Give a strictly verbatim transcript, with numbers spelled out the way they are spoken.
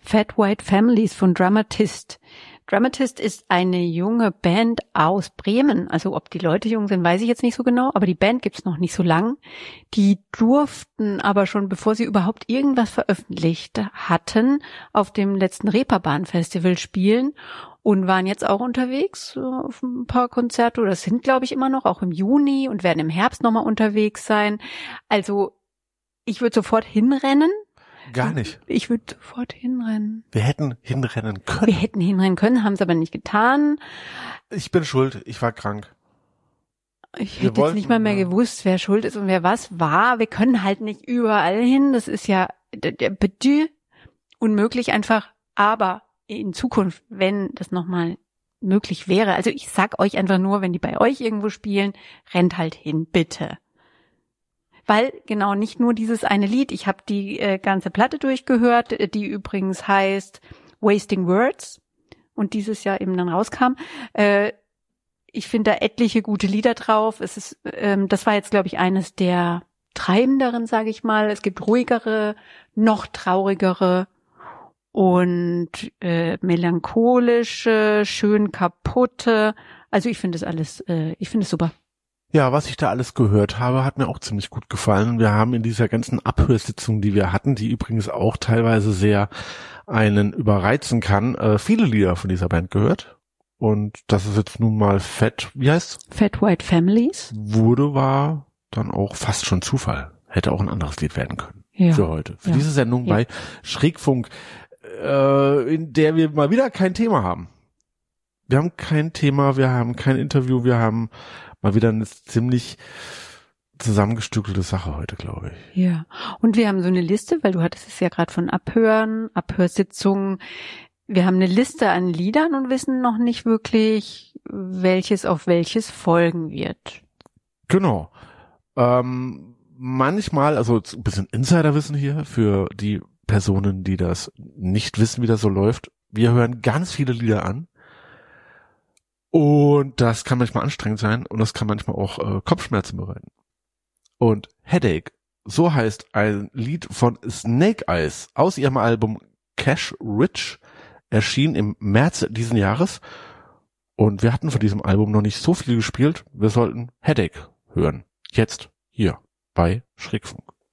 Fat White Families von Dramatist. Dramatist ist eine junge Band aus Bremen. Also ob die Leute jung sind, weiß ich jetzt nicht so genau, aber die Band gibt's noch nicht so lang. Die durften aber schon, bevor sie überhaupt irgendwas veröffentlicht hatten, auf dem letzten Reeperbahn-Festival spielen und waren jetzt auch unterwegs auf ein paar Konzerte. Oder sind, glaube ich, immer noch, auch im Juni, und werden im Herbst nochmal unterwegs sein. Also ich würde sofort hinrennen. Gar nicht. Ich würde sofort hinrennen. Wir hätten hinrennen können. Wir hätten hinrennen können, haben es aber nicht getan. Ich bin schuld, ich war krank. Ich Wir hätte wollten, jetzt nicht mal mehr gewusst, wer schuld ist und wer was war. Wir können halt nicht überall hin. Das ist ja bitte unmöglich einfach. Aber in Zukunft, wenn das nochmal möglich wäre, also ich sag euch einfach nur, wenn die bei euch irgendwo spielen, rennt halt hin, bitte. Weil genau nicht nur dieses eine Lied, ich habe die äh, ganze Platte durchgehört, die übrigens heißt Wasting Words und dieses Jahr eben dann rauskam. Äh, ich finde da etliche gute Lieder drauf. Es ist, ähm, das war jetzt, glaube ich, eines der treibenderen, sage ich mal. Es gibt ruhigere, noch traurigere und äh, melancholische, schön kaputte. Also ich finde es alles, äh, ich finde es super. Ja, was ich da alles gehört habe, hat mir auch ziemlich gut gefallen. Wir haben in dieser ganzen Abhörsitzung, die wir hatten, die übrigens auch teilweise sehr einen überreizen kann, äh, viele Lieder von dieser Band gehört. Und das ist jetzt nun mal Fat, wie heißt's? Fat White Families. Wurde, war dann auch fast schon Zufall. Hätte auch ein anderes Lied werden können. Ja. Für heute. Für ja. diese Sendung ja. bei Schrägfunk, äh, in der wir mal wieder kein Thema haben. Wir haben kein Thema, wir haben kein Interview, wir haben mal wieder eine ziemlich zusammengestückelte Sache heute, glaube ich. Ja, und wir haben so eine Liste, weil du hattest es ja gerade von Abhören, Abhörsitzungen. Wir haben eine Liste an Liedern und wissen noch nicht wirklich, welches auf welches folgen wird. Genau. Ähm, manchmal, also ein bisschen Insiderwissen hier für die Personen, die das nicht wissen, wie das so läuft. Wir hören ganz viele Lieder an. Und das kann manchmal anstrengend sein und das kann manchmal auch äh, Kopfschmerzen bereiten. Und Headache, so heißt ein Lied von Snake Eyes aus ihrem Album Cash Rich, erschien im März diesen Jahres. Und wir hatten von diesem Album noch nicht so viel gespielt. Wir sollten Headache hören. Jetzt hier bei Schrägfunk.